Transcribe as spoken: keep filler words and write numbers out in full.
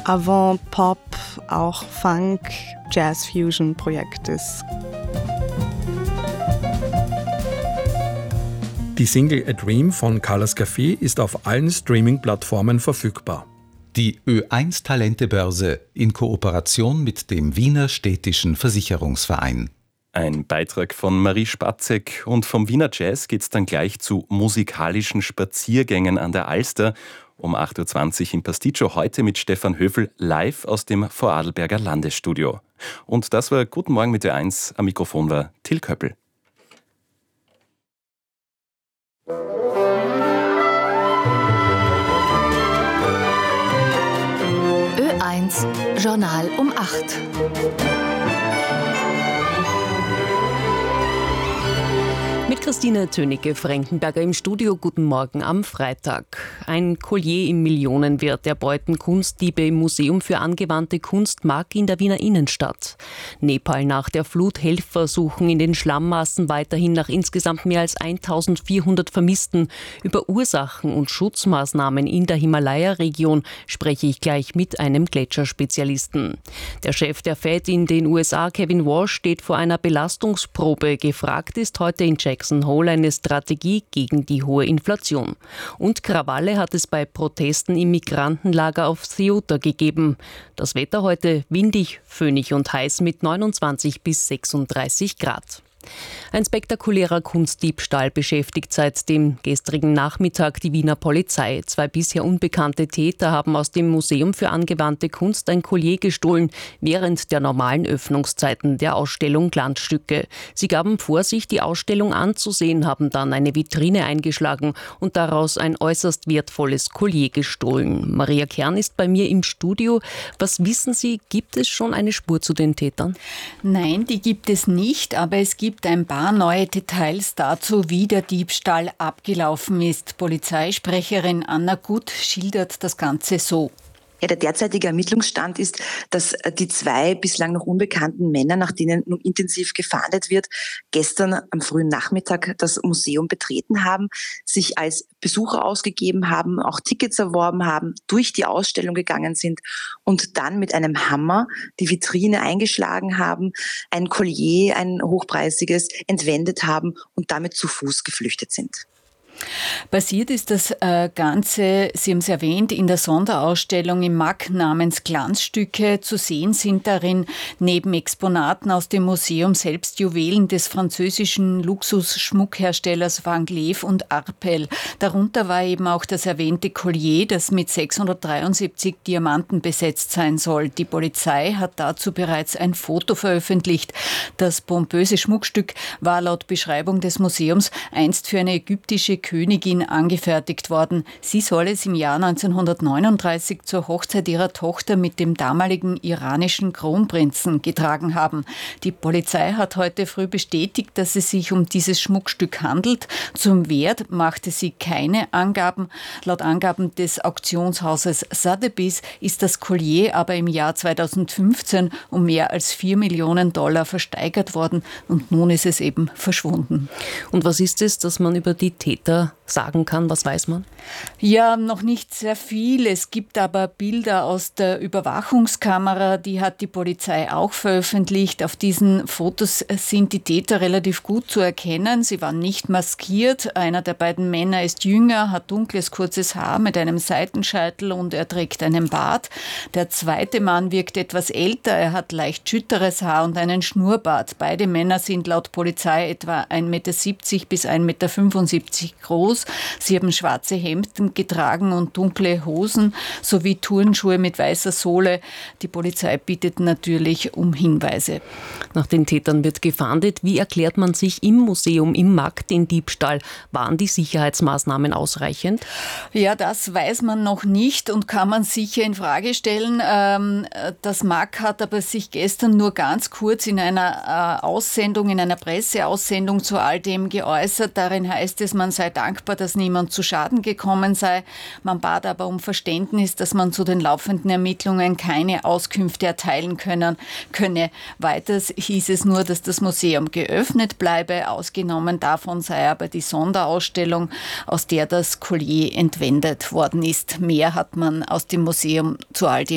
Avant Pop, auch Funk, Jazz Fusion Projekt ist. Die Single A Dream von Carlos Café ist auf allen Streaming-Plattformen verfügbar. Die Ö eins Talentebörse in Kooperation mit dem Wiener Städtischen Versicherungsverein. Ein Beitrag von Marie Spatzek, und vom Wiener Jazz geht's dann gleich zu musikalischen Spaziergängen an der Alster. Um acht Uhr zwanzig im Pasticcio, heute mit Stefan Höfel live aus dem Vorarlberger Landesstudio. Und das war Guten Morgen mit Ö eins, am Mikrofon war Till Köppel. Ö eins Journal um acht. Mit Christine Tönicke-Frankenberger im Studio. Guten Morgen am Freitag. Ein Collier im Millionenwert erbeuten Kunstdiebe im Museum für angewandte Kunst Mag in der Wiener Innenstadt. Nepal nach der Flut. Helfer suchen in den Schlammmassen weiterhin nach insgesamt mehr als eintausendvierhundert Vermissten. Über Ursachen und Schutzmaßnahmen in der Himalaya-Region spreche ich gleich mit einem Gletscherspezialisten. Der Chef der Fed in den U S A, Kevin Walsh, steht vor einer Belastungsprobe. Gefragt ist heute in Jackson Hole eine Strategie gegen die hohe Inflation. Und Krawalle hat es bei Protesten im Migrantenlager auf Ceuta gegeben. Das Wetter heute windig, föhnig und heiß mit neunundzwanzig bis sechsunddreißig Grad. Ein spektakulärer Kunstdiebstahl beschäftigt seit dem gestrigen Nachmittag die Wiener Polizei. Zwei bisher unbekannte Täter haben aus dem Museum für angewandte Kunst ein Collier gestohlen, während der normalen Öffnungszeiten der Ausstellung Glanzstücke. Sie gaben vor, sich die Ausstellung anzusehen, haben dann eine Vitrine eingeschlagen und daraus ein äußerst wertvolles Collier gestohlen. Maria Kern ist bei mir im Studio. Was wissen Sie, gibt es schon eine Spur zu den Tätern? Nein, die gibt es nicht, aber es gibt ein paar neue Details dazu, wie der Diebstahl abgelaufen ist. Polizeisprecherin Anna Gut schildert das Ganze so. Ja, der derzeitige Ermittlungsstand ist, dass die zwei bislang noch unbekannten Männer, nach denen nun intensiv gefahndet wird, gestern am frühen Nachmittag das Museum betreten haben, sich als Besucher ausgegeben haben, auch Tickets erworben haben, durch die Ausstellung gegangen sind und dann mit einem Hammer die Vitrine eingeschlagen haben, ein Collier, ein hochpreisiges, entwendet haben und damit zu Fuß geflüchtet sind. Passiert ist das äh, Ganze, Sie haben es erwähnt, in der Sonderausstellung im M A G namens Glanzstücke. Zu sehen sind darin neben Exponaten aus dem Museum selbst Juwelen des französischen Luxusschmuckherstellers Van Cleef und Arpels. Darunter war eben auch das erwähnte Collier, das mit sechshundertdreiundsiebzig Diamanten besetzt sein soll. Die Polizei hat dazu bereits ein Foto veröffentlicht. Das pompöse Schmuckstück war laut Beschreibung des Museums einst für eine ägyptische Königin angefertigt worden. Sie soll es im Jahr neunzehnhundertneununddreißig zur Hochzeit ihrer Tochter mit dem damaligen iranischen Kronprinzen getragen haben. Die Polizei hat heute früh bestätigt, dass es sich um dieses Schmuckstück handelt. Zum Wert machte sie keine Angaben. Laut Angaben des Auktionshauses Sotheby's ist das Collier aber im Jahr zweitausendfünfzehn um mehr als vier Millionen Dollar versteigert worden und nun ist es eben verschwunden. Und was ist es, dass man über die Täter sagen kann? Was weiß man? Ja, noch nicht sehr viel. Es gibt aber Bilder aus der Überwachungskamera, die hat die Polizei auch veröffentlicht. Auf diesen Fotos sind die Täter relativ gut zu erkennen. Sie waren nicht maskiert. Einer der beiden Männer ist jünger, hat dunkles, kurzes Haar mit einem Seitenscheitel und er trägt einen Bart. Der zweite Mann wirkt etwas älter. Er hat leicht schütteres Haar und einen Schnurrbart. Beide Männer sind laut Polizei etwa ein Meter siebzig bis ein Meter fünfundsiebzig groß. Sie haben schwarze Hemden getragen und dunkle Hosen sowie Turnschuhe mit weißer Sohle. Die Polizei bittet natürlich um Hinweise. Nach den Tätern wird gefahndet. Wie erklärt man sich im Museum, im M A G, den Diebstahl? Waren die Sicherheitsmaßnahmen ausreichend? Ja, das weiß man noch nicht und kann man sicher in Frage stellen. Das M A G hat aber sich gestern nur ganz kurz in einer Aussendung, in einer Presseaussendung zu all dem geäußert. Darin heißt es, man sei dankbar, dass niemand zu Schaden gekommen sei. Man bat aber um Verständnis, dass man zu den laufenden Ermittlungen keine Auskünfte erteilen können, könne. Weiters hieß es nur, dass das Museum geöffnet bleibe. Ausgenommen davon sei aber die Sonderausstellung, aus der das Collier entwendet worden ist. Mehr hat man aus dem Museum zu all dem